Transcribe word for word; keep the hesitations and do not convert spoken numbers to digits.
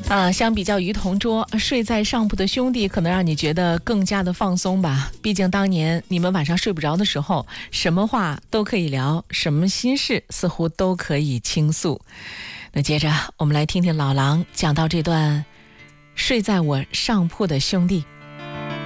啊，相比较于同桌，睡在上铺的兄弟可能让你觉得更加的放松吧。毕竟当年你们晚上睡不着的时候，什么话都可以聊，什么心事似乎都可以倾诉。那接着我们来听听老狼讲到这段睡在我上铺的兄弟。